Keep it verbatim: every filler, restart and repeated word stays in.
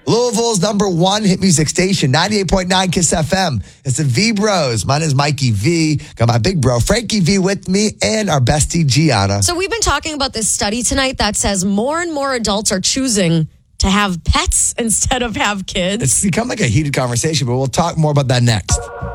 Louisville's number one hit music station, ninety-eight point nine Kiss F M. It's the V Bros. Mine is Mikey V. Got my big bro, Frankie V, with me, and our bestie, Gianna. So we've been talking about this study tonight that says more and more adults are choosing to have pets instead of have kids. It's become like a heated conversation, but we'll talk more about that next.